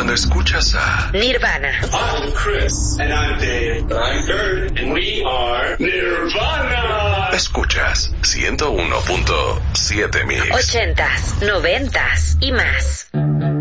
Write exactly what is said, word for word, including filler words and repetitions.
Cuando escuchas a Nirvana. I'm Chris. And I'm Dave. I'm Kurt. And we are Nirvana. Escuchas ciento uno punto siete Mix. Ochentas, noventas y más.